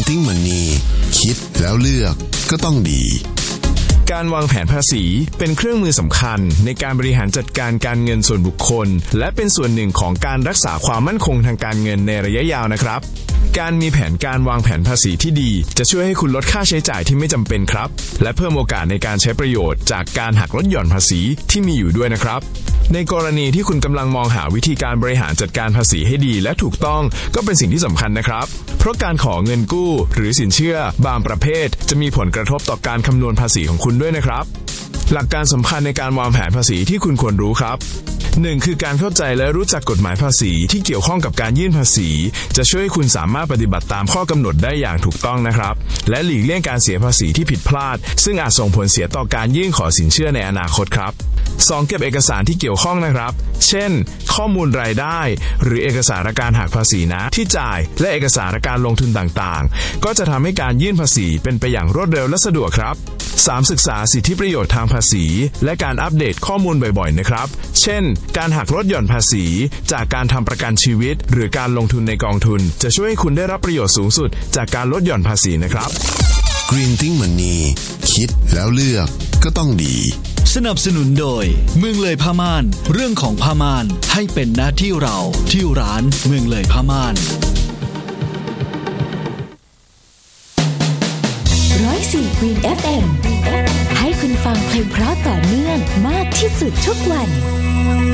Greening Money คิดแล้วเลือกก็ต้องดีการวางแผนภาษีเป็นเครื่องมือสำคัญในการบริหารจัดการการเงินส่วนบุคคลและเป็นส่วนหนึ่งของการรักษาความมั่นคงทางการเงินในระยะยาวนะครับการมีแผนการวางแผนภาษีที่ดีจะช่วยให้คุณลดค่าใช้จ่ายที่ไม่จำเป็นครับและเพิ่มโอกาสในการใช้ประโยชน์จากการหักลดหย่อนภาษีที่มีอยู่ด้วยนะครับในกรณีที่คุณกำลังมองหาวิธีการบริหารจัดการภาษีให้ดีและถูกต้องก็เป็นสิ่งที่สำคัญนะครับเพราะการขอเงินกู้หรือสินเชื่อบางประเภทจะมีผลกระทบต่อการคำนวณภาษีของคุณด้วยนะครับหลักการสำคัญในการวางแผนภาษีที่คุณควรรู้ครับ 1. คือการเข้าใจและรู้จักกฎหมายภาษีที่เกี่ยวข้องกับการยื่นภาษีจะช่วยให้คุณสามารถปฏิบัติตามข้อกำหนดได้อย่างถูกต้องนะครับและหลีกเลี่ยงการเสียภาษีที่ผิดพลาดซึ่งอาจส่งผลเสียต่อการยื่นขอสินเชื่อในอนาคตครับ 2. เก็บเอกสารที่เกี่ยวข้องนะครับเช่นข้อมูลรายได้หรือเอกสารการหักภาษีนะที่จ่ายและเอกสารการลงทุนต่างๆก็จะทำให้การยื่นภาษีเป็นไปอย่างรวดเร็วและสะดวกครับ 3. ศึกษาสิทธิประโยชน์ทางภาษีและการอัปเดตข้อมูลบ่อยๆนะครับเช่นการหักลดหย่อนภาษีจากการทำประกันชีวิตหรือการลงทุนในกองทุนจะช่วยให้คุณได้รับประโยชน์สูงสุดจากการลดหย่อนภาษีนะครับ Greening Money คิดแล้วเลือกก็ต้องดีสนับสนุนโดยเมืองเลยผ้าม่านเรื่องของผ้าม่านให้เป็นหน้าที่เราที่ร้านเมืองเลยผ้าม่าน 104 Green FM ให้คุณฟังเพลงเพราะต่อเนื่องมากที่สุดทุกวัน